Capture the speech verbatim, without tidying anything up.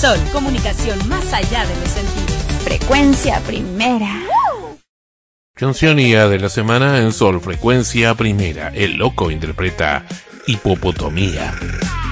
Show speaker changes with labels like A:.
A: Sol, comunicación más allá de los sentidos.
B: Frecuencia Primera.
C: Cancionía de la semana en Sol Frecuencia Primera. El Loco interpreta Hipopotomía.